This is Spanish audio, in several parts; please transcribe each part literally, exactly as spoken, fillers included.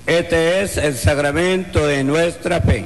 Este es el sacramento de nuestra fe.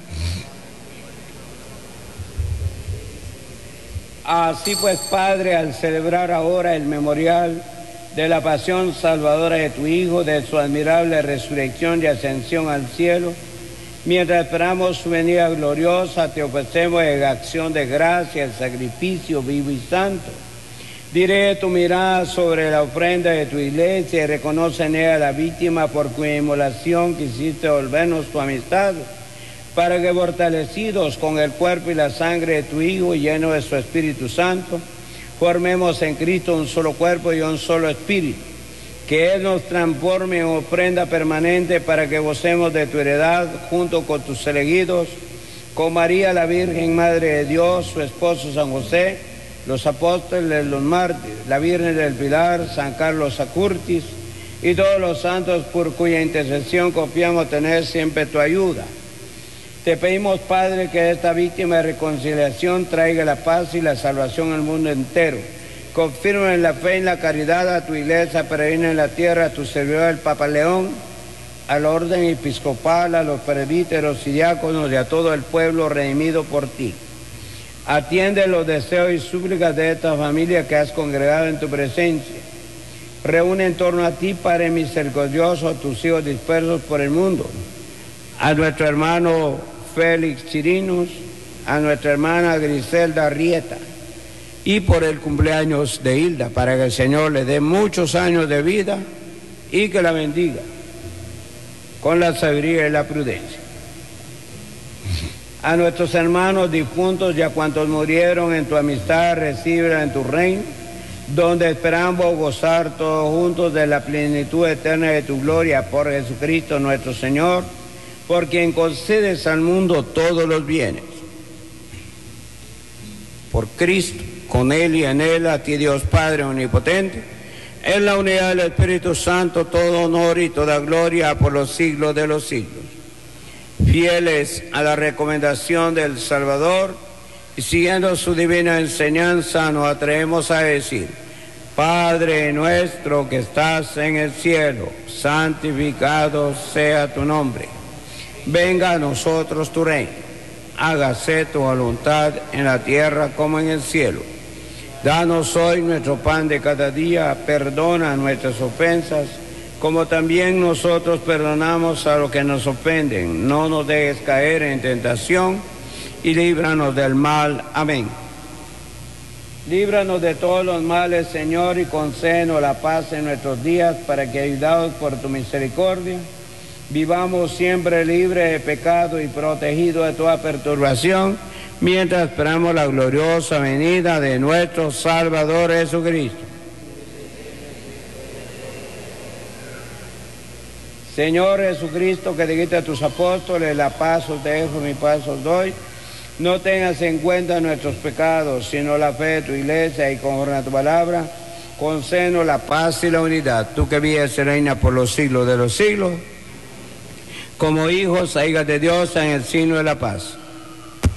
Así pues, Padre, al celebrar ahora el memorial de la pasión salvadora de tu Hijo, de su admirable resurrección y ascensión al cielo, mientras esperamos su venida gloriosa, te ofrecemos en acción de gracia el sacrificio vivo y santo. Diré tu mirada sobre la ofrenda de tu iglesia y reconoce en ella la víctima por cuya inmolación quisiste volvernos tu amistad, para que fortalecidos con el cuerpo y la sangre de tu Hijo y llenos de su Espíritu Santo, formemos en Cristo un solo cuerpo y un solo espíritu, que Él nos transforme en ofrenda permanente para que gocemos de tu heredad junto con tus elegidos, con María la Virgen, Madre de Dios, su esposo San José, los apóstoles, los mártires, la Virgen del Pilar, San Carlos Acurtis y todos los santos por cuya intercesión confiamos tener siempre tu ayuda. Te pedimos, Padre, que esta víctima de reconciliación traiga la paz y la salvación al mundo entero. Confirma en la fe y en la caridad a tu iglesia peregrina en la tierra, a tu servidor el Papa León, al orden episcopal, a los presbíteros y diáconos y a todo el pueblo redimido por ti. Atiende los deseos y súplicas de esta familia que has congregado en tu presencia. Reúne en torno a ti, Padre misericordioso, a tus hijos dispersos por el mundo. A nuestro hermano Félix Chirinos, a nuestra hermana Griselda Arrieta, y por el cumpleaños de Hilda, para que el Señor le dé muchos años de vida y que la bendiga con la sabiduría y la prudencia. A nuestros hermanos difuntos y a cuantos murieron en tu amistad, recíbela en tu reino, donde esperamos gozar todos juntos de la plenitud eterna de tu gloria por Jesucristo nuestro Señor, por quien concedes al mundo todos los bienes. Por Cristo, con Él y en Él, a ti Dios Padre omnipotente, en la unidad del Espíritu Santo, todo honor y toda gloria por los siglos de los siglos. Fieles a la recomendación del Salvador y siguiendo su divina enseñanza, nos atrevemos a decir: Padre nuestro que estás en el cielo, santificado sea tu nombre. Venga a nosotros tu reino, hágase tu voluntad en la tierra como en el cielo. Danos hoy nuestro pan de cada día, perdona nuestras ofensas, como también nosotros perdonamos a los que nos ofenden. No nos dejes caer en tentación y líbranos del mal. Amén. Líbranos de todos los males, Señor, y concédenos la paz en nuestros días, para que, ayudados por tu misericordia, vivamos siempre libres de pecado y protegidos de toda perturbación, mientras esperamos la gloriosa venida de nuestro Salvador Jesucristo. Señor Jesucristo, que dijiste a tus apóstoles: la paz os dejo, mi paz os doy, no tengas en cuenta nuestros pecados, sino la fe de tu iglesia, y conforme a tu palabra, concédenos la paz y la unidad. Tú que vives y reinas por los siglos de los siglos, como hijos e hijas de Dios, en el signo de la paz.